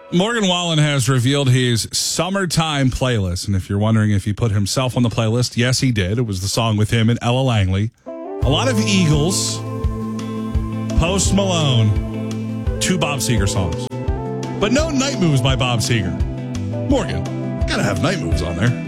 Morgan Wallen has revealed his summertime playlist. And if you're wondering if he put himself on the playlist, yes, he did. It was the song with him and Ella Langley. A lot of Eagles, Post Malone, 2 Bob Seger songs. But no Night Moves by Bob Seger. Morgan, gotta have Night Moves on there.